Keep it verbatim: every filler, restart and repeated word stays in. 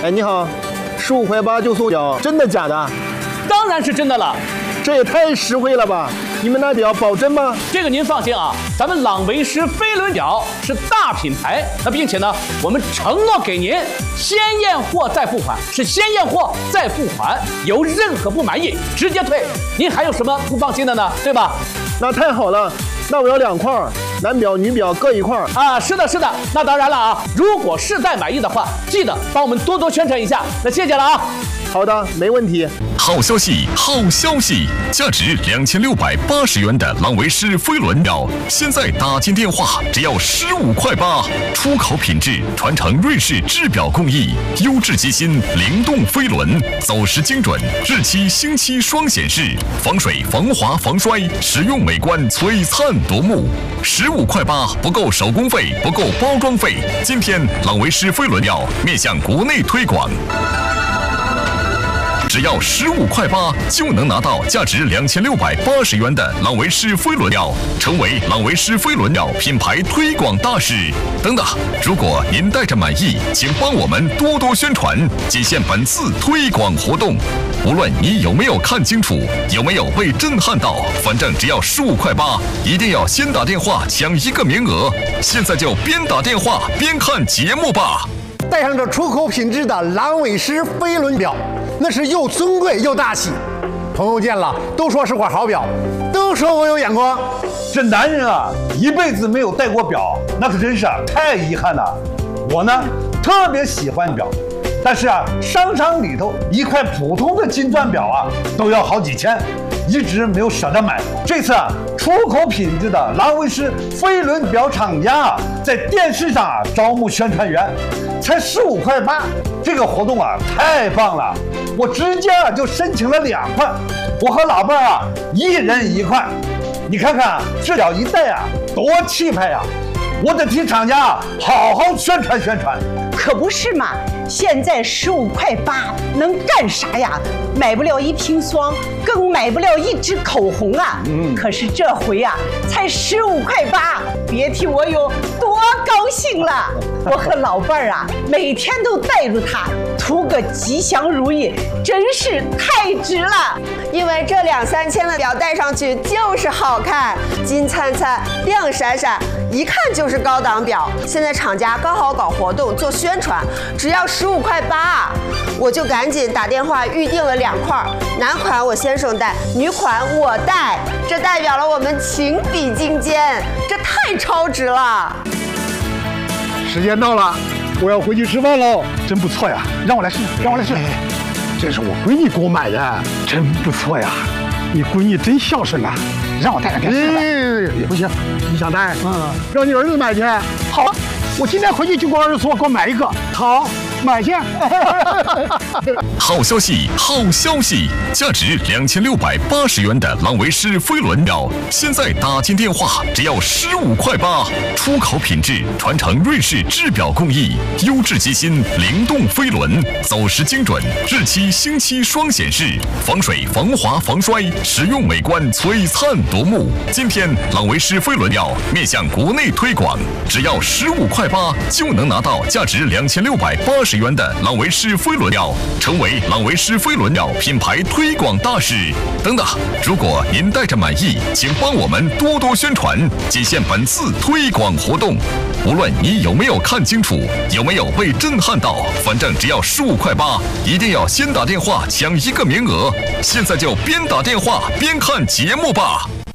哎，你好，十五块八就送表，真的假的？ 当然是真的了。 这也太实惠了吧！你们那表保真吗？ 这个您放心啊，咱们朗维诗飞轮表是大品牌，那并且呢，我们承诺给您先验货再付款，是先验货再付款，有任何不满意直接退。您还有什么不放心的呢？对吧？ 那太好了，那我要两块，男表女表各一块啊！是的，是的。那当然了啊，如果事在满意的话，记得帮我们多多宣传一下。那谢谢了啊。 好的，没问题。 好消息，好消息！价值两千六百八十元的朗维诗飞轮表，现在打进电话只要十五块八，出口品质，传承瑞士制表工艺，优质机芯，灵动飞轮，走时精准，日期星期双显示，防水、防滑、防摔，实用美观，璀璨夺目。十五块八不够手工费，不够包装费。今天朗维诗飞轮表面向国内推广。只要十五块八就能拿到价值两千六百八十元的朗维诗飞轮表，成为朗维诗飞轮表品牌推广大使。等等，如果您带着满意，请帮我们多多宣传，仅限本次推广活动。无论你有没有看清楚，有没有被震撼到，反正只要十五块八，一定要先打电话抢一个名额。现在就边打电话边看节目吧。 带上这出口品质的朗维诗飞轮表，那是又尊贵又大气。朋友见了都说是块好表，都说我有眼光。 这男人啊，一辈子没有戴过表，那可真是啊太遗憾了。我呢，特别喜欢表，但是啊，商场里头一块普通的金钻表啊，都要好几千，一直没有舍得买。这次啊，出口品质的朗维诗飞轮表厂家啊，在电视上啊招募宣传员，才十五块八，这个活动啊太棒了！我直接啊就申请了两块，我和老伴儿啊一人一块。你看看这表一戴啊，多气派呀！我得替厂家啊好好宣传宣传。 可不是嘛！现在十五块八能干啥呀？买不了一瓶霜，更买不了一支口红啊！嗯，可是这回啊，才十五块八，别提我有多高兴了！我和老伴儿啊，每天都带着它，图个吉祥如意，真是太值了。 因为这两三千的表戴上去就是好看，金灿灿、亮闪闪，一看就是高档表。现在厂家刚好搞活动做宣传，只要十五块八，我就赶紧打电话预定了两块，男款我先生戴，女款我戴，这代表了我们情比金坚，这太超值了。 时间到了，我要回去吃饭喽。 真不错呀，让我来试，让我来试。 哎，这是我闺女给我买的， 真不错呀，你闺女真孝顺呐，让我带两天吃饭。 哎，不行，你想带？ 嗯， 让你儿子买去。 好，我今天回去就给我儿子说，给我买一个。好，买去。 好消息，好消息！价值两千六百八十元的朗维诗飞轮表，现在打进电话只要十五块八，出口品质，传承瑞士制表工艺，优质机芯，灵动飞轮，走时精准，日期星期双显示，防水、防滑、防摔，实用美观，璀璨夺目。今天朗维诗飞轮表面向国内推广，只要十五块八就能拿到价值两千六百八十元的朗维诗飞轮表，成为朗维诗飞轮表品牌推广大使。等等，如果您带着满意，请帮我们多多宣传，仅限本次推广活动。无论你有没有看清楚，有没有被震撼到，反正只要十五块八，一定要先打电话抢一个名额。现在就边打电话边看节目吧。